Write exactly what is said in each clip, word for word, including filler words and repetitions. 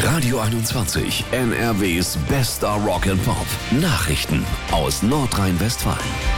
Radio einundzwanzig, N R Ws bester Rock and Pop. Nachrichten aus Nordrhein-Westfalen.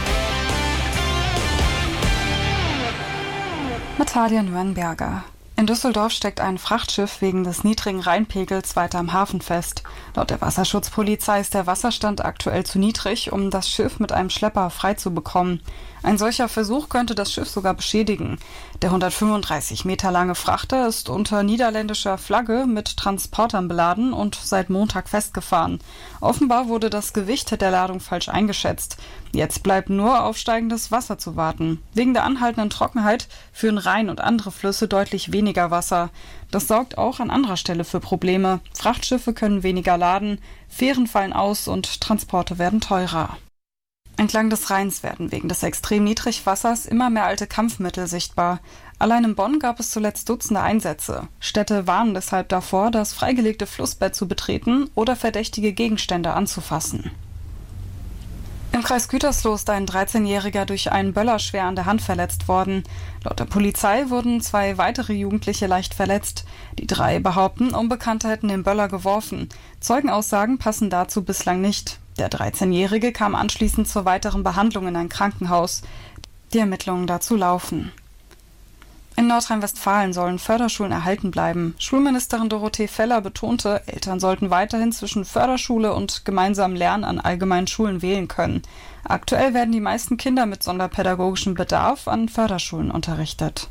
Mit Talia Nürnberger. In Düsseldorf steckt ein Frachtschiff wegen des niedrigen Rheinpegels weiter am Hafen fest. Laut der Wasserschutzpolizei ist der Wasserstand aktuell zu niedrig, um das Schiff mit einem Schlepper freizubekommen. Ein solcher Versuch könnte das Schiff sogar beschädigen. Der hundertfünfunddreißig Meter lange Frachter ist unter niederländischer Flagge mit Transportern beladen und seit Montag festgefahren. Offenbar wurde das Gewicht der Ladung falsch eingeschätzt. Jetzt bleibt nur auf steigendes Wasser zu warten. Wegen der anhaltenden Trockenheit führen Rhein und andere Flüsse deutlich weniger Wasser. Das sorgt auch an anderer Stelle für Probleme. Frachtschiffe können weniger laden, Fähren fallen aus und Transporte werden teurer. Entlang des Rheins werden wegen des extrem Niedrigwassers immer mehr alte Kampfmittel sichtbar. Allein in Bonn gab es zuletzt Dutzende Einsätze. Städte warnen deshalb davor, das freigelegte Flussbett zu betreten oder verdächtige Gegenstände anzufassen. Im Kreis Gütersloh ist ein dreizehnjähriger durch einen Böller schwer an der Hand verletzt worden. Laut der Polizei wurden zwei weitere Jugendliche leicht verletzt. Die drei behaupten, Unbekannte hätten den Böller geworfen. Zeugenaussagen passen dazu bislang nicht. Der dreizehnjährige kam anschließend zur weiteren Behandlung in ein Krankenhaus. Die Ermittlungen dazu laufen. In Nordrhein-Westfalen sollen Förderschulen erhalten bleiben. Schulministerin Dorothee Feller betonte, Eltern sollten weiterhin zwischen Förderschule und gemeinsamem Lernen an allgemeinen Schulen wählen können. Aktuell werden die meisten Kinder mit sonderpädagogischem Bedarf an Förderschulen unterrichtet.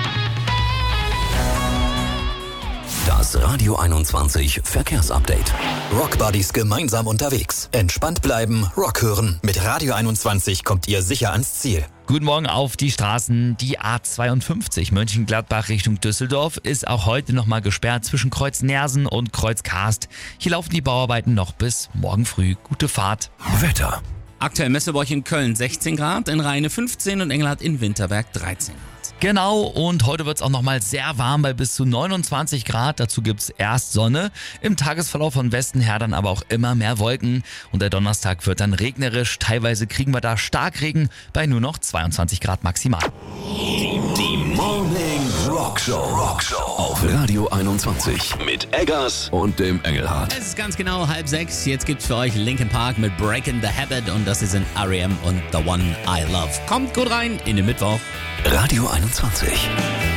Das Radio einundzwanzig Verkehrsupdate. Rockbuddies gemeinsam unterwegs. Entspannt bleiben, Rock hören. Mit Radio einundzwanzig kommt ihr sicher ans Ziel. Guten Morgen auf die Straßen. Die A zweiundfünfzig Mönchengladbach Richtung Düsseldorf ist auch heute nochmal gesperrt zwischen Kreuz Nersen und Kreuz Karst. Hier laufen die Bauarbeiten noch bis morgen früh. Gute Fahrt. Wetter. Aktuell Messeburg in Köln sechzehn Grad, in Rheine fünfzehn und Engelhardt in Winterberg dreizehn Grad. Genau, und heute wird es auch nochmal sehr warm bei bis zu neunundzwanzig Grad. Dazu gibt es erst Sonne, im Tagesverlauf von Westen her dann aber auch immer mehr Wolken. Und der Donnerstag wird dann regnerisch, teilweise kriegen wir da Starkregen bei nur noch zweiundzwanzig Grad maximal. Die Morning Rock Show. Rock Show auf Radio einundzwanzig mit Eggers und dem Engelhardt. Es ist ganz genau halb sechs. Jetzt gibt's für euch Linkin Park mit Breaking the Habit und das ist in R E M und The One I Love. Kommt gut rein in den Mittwoch. Radio einundzwanzig.